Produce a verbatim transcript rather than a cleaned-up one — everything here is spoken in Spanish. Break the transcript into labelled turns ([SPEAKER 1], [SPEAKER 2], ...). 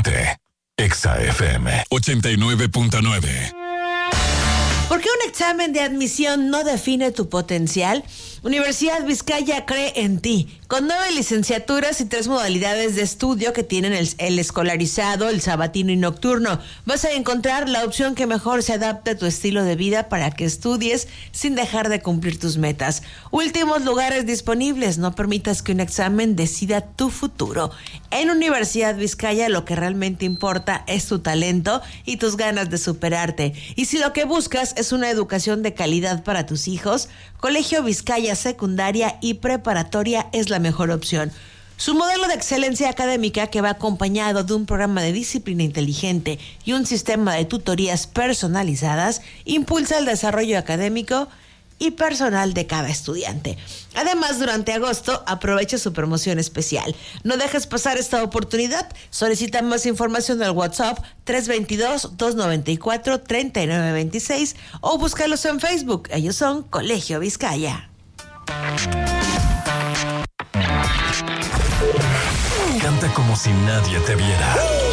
[SPEAKER 1] Ponte Exa F M ochenta y nueve punto nueve.
[SPEAKER 2] ¿Por qué un examen de admisión no define tu potencial? Universidad Vizcaya cree en ti. Con nueve licenciaturas y tres modalidades de estudio que tienen el, el escolarizado, el sabatino y nocturno, vas a encontrar la opción que mejor se adapte a tu estilo de vida para que estudies sin dejar de cumplir tus metas. Últimos lugares disponibles. No permitas que un examen decida tu futuro. En Universidad Vizcaya lo que realmente importa es tu talento y tus ganas de superarte. Y si lo que buscas es una educación de calidad para tus hijos, Colegio Vizcaya Secundaria y Preparatoria es la mejor opción. Su modelo de excelencia académica, que va acompañado de un programa de disciplina inteligente y un sistema de tutorías personalizadas, impulsa el desarrollo académico y personal de cada estudiante. Además, durante agosto, aprovecha su promoción especial. No dejes pasar esta oportunidad. Solicita más información al WhatsApp tres dos dos, dos nueve cuatro, tres nueve dos seis o búscalos en Facebook. Ellos son Colegio Vizcaya.
[SPEAKER 1] Canta como si nadie te viera.